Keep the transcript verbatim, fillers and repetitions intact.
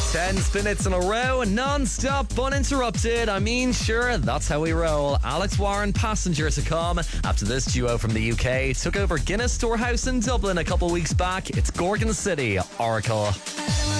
Ten minutes in a row, non-stop, uninterrupted. I mean, sure, that's how we roll. Alex Warren, Passenger to come. After this duo from the U K took over Guinness Storehouse in Dublin a couple weeks back, it's Gorgon City, Oracle.